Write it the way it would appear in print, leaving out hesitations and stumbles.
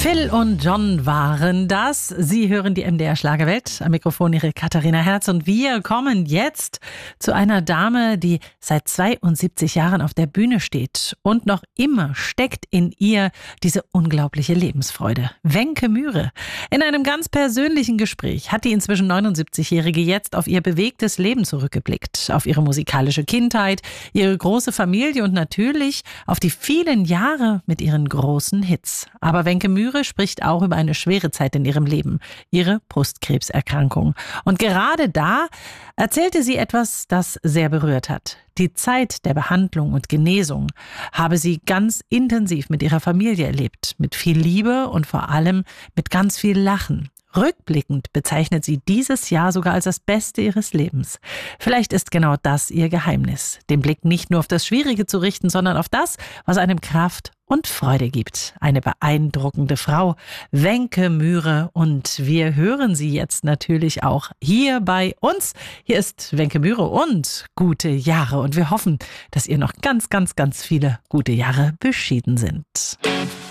Phil und John waren das. Sie hören die MDR Schlagerwelt. Am Mikrofon Ihre Katharina Herz. Und wir kommen jetzt zu einer Dame, die seit 72 Jahren auf der Bühne steht. Und noch immer steckt in ihr diese unglaubliche Lebensfreude. Wencke Myhre. In einem ganz persönlichen Gespräch hat die inzwischen 79-Jährige jetzt auf ihr bewegtes Leben zurückgeblickt. Auf ihre musikalische Kindheit, ihre große Familie und natürlich auf die vielen Jahre mit ihren großen Hits. Aber Wencke Myhre spricht auch über eine schwere Zeit in ihrem Leben, ihre Brustkrebserkrankung. Und gerade da erzählte sie etwas, das sehr berührt hat. Die Zeit der Behandlung und Genesung habe sie ganz intensiv mit ihrer Familie erlebt, mit viel Liebe und vor allem mit ganz viel Lachen. Rückblickend bezeichnet sie dieses Jahr sogar als das Beste ihres Lebens. Vielleicht ist genau das ihr Geheimnis, den Blick nicht nur auf das Schwierige zu richten, sondern auf das, was einem Kraft und Freude gibt. Eine beeindruckende Frau, Wencke Myhre, und wir hören sie jetzt natürlich auch hier bei uns. Hier ist Wencke Myhre und gute Jahre, und wir hoffen, dass ihr noch ganz, ganz, ganz viele gute Jahre beschieden sind.